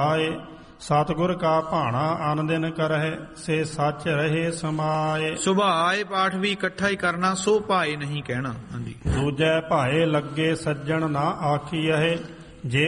ਜਾਏ। ਸਤਿਗੁਰ ਕਾ ਭਾਣਾ ਅਨ ਦਿਨ ਕਰਹਿ, ਸੇ ਸੱਚ ਰਹੇ ਸਮਾਏ। ਸੁਭਾਏ ਪਾਠ ਵੀ ਇਕੱਠਾ ਹੀ ਕਰਨਾ, ਸੋ ਭਾਏ ਨਹੀਂ ਕਹਿਣਾ। ਹਾਂਜੀ। ਦੂਜੈ ਭਾਏ ਲੱਗੇ ਸੱਜਣ ਨਾ ਆਖੀਐ, ਜੇ